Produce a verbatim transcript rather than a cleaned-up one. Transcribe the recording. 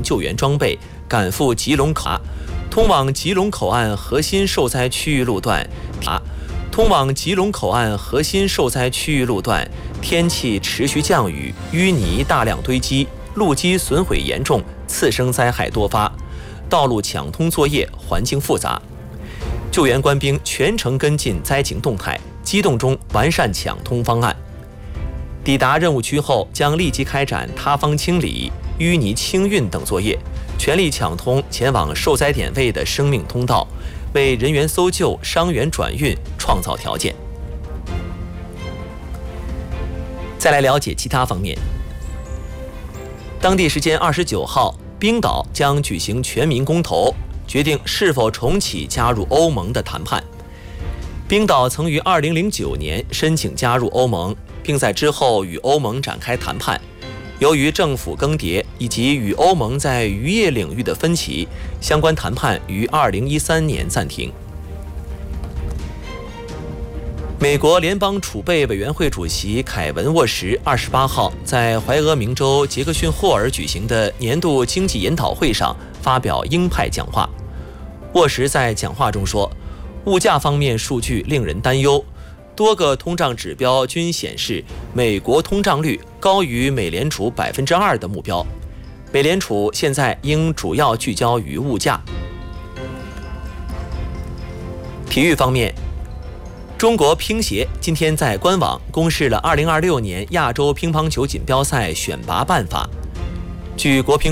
型救援装备，赶赴吉隆口岸。通往吉隆口岸核心受灾区域路段啊，通往吉隆口岸核心受灾区域路段，天气持续降雨，淤泥大量堆积，路基损毁严重，次生灾害多发，道路抢通作业环境复杂。救援官兵全程跟进灾情动态，机动中完善抢通方案。抵达任务区后，将立即开展塌方清理、淤泥清运等作业，全力抢通前往受灾点位的生命通道，为人员搜救、伤员转运创造条件。再来了解其他方面。当地时间二十九号，冰岛将举行全民公投，决定是否重启加入欧盟的谈判。冰岛曾于二零零九年申请加入欧盟，并在之后与欧盟展开谈判。由于政府更迭以及与欧盟在渔业领域的分歧，相关谈判于二零一三年暂停。美国联邦储备委员会主席凯文·沃什二十八号在怀俄明州杰克逊霍尔举行的年度经济研讨会上发表鹰派讲话。沃什在讲话中说，物价方面数据令人担忧，多个通胀指标均显示美国通胀率高于美联储百分之二的目标。美联储现在应主要聚焦于物价。体育方面，中国乒协今天在官网公示了二零二六年亚洲乒乓球锦标赛选拔办法。据国乒